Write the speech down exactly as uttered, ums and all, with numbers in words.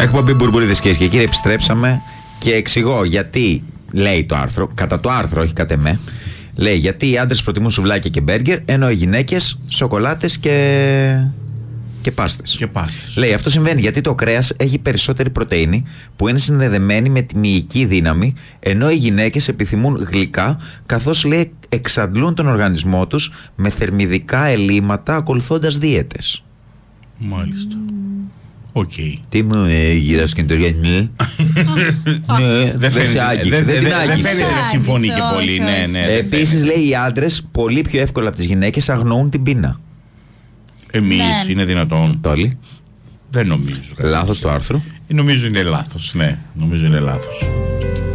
Έχουμε μπει μπουρμπουρίδες κυρίες και κύριοι, επιστρέψαμε και εξηγώ γιατί λέει το άρθρο, κατά το άρθρο, όχι κατ' εμέ. Λέει γιατί οι άντρες προτιμούν σουβλάκια και μπέργκερ, ενώ οι γυναίκες σοκολάτες και, και πάστες. Και πάστες. Λέει αυτό συμβαίνει γιατί το κρέας έχει περισσότερη πρωτεΐνη που είναι συνδεδεμένη με τη μυϊκή δύναμη, ενώ οι γυναίκες επιθυμούν γλυκά, καθώς λέει εξαντλούν τον οργανισμό τους με θερμιδικά ελλείμματα ακολουθώντας δίαιτες. Μάλιστα. Οκ. Okay. Τι μου έγινε στην κινητορία, ναι. Δεν σε άγγιξε, δεν την άγγιξε. Δεν φαίνεται να συμφωνεί και πολύ, ναι, ναι. Επίσης λέει οι άντρες πολύ πιο εύκολα από τις γυναίκες αγνοούν την πείνα. Εμείς είναι δυνατόν? Τόλι. Δεν νομίζω. Λάθος το άρθρο. Νομίζω είναι λάθος, ναι. Νομίζω είναι λάθος.